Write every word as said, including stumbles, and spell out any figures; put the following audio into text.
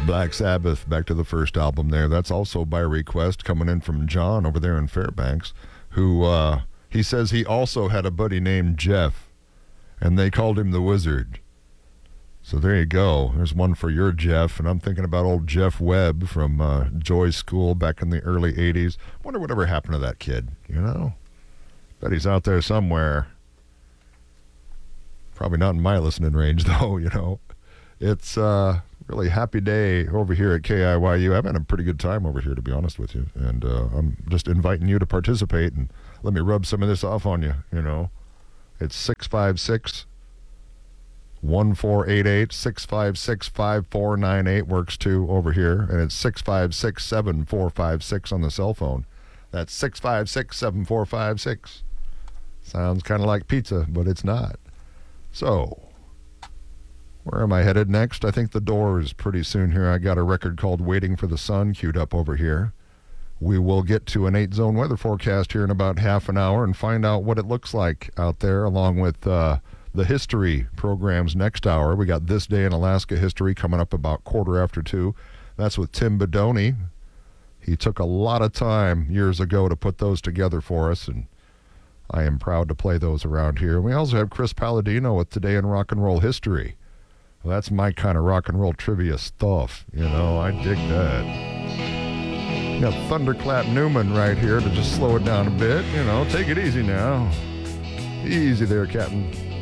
Black Sabbath, back to the first album there. That's also by request, coming in from John over there in Fairbanks, who uh, he says he also had a buddy named Jeff, and they called him the Wizard. So there you go. There's one for your Jeff, and I'm thinking about old Jeff Webb from uh, Joy's School back in the early eighties. Wonder whatever happened to that kid, you know? Bet he's out there somewhere. Probably not in my listening range, though, you know. It's uh really happy day over here at K I Y U. I've had a pretty good time over here, to be honest with you. And uh, I'm just inviting you to participate and let me rub some of this off on you, you know. It's six five six, one four eight eight, six five six, five four nine eight works too over here. And it's six five six, seven four five six on the cell phone. That's six five six, seven four five six. Sounds kind of like pizza, but it's not. So, where am I headed next? I think the Doors pretty soon here. I got a record called Waiting for the Sun queued up over here. We will get to an eight-zone weather forecast here in about half an hour and find out what it looks like out there, along with uh, the history programs next hour. We got This Day in Alaska History coming up about quarter after two. That's with Tim Bedoni. He took a lot of time years ago to put those together for us, and I am proud to play those around here. We also have Chris Palladino with Today in Rock and Roll History. Well, that's my kind of rock and roll trivia stuff. You know, I dig that. Got Thunderclap Newman right here to just slow it down a bit. You know, take it easy now. Easy there, Captain.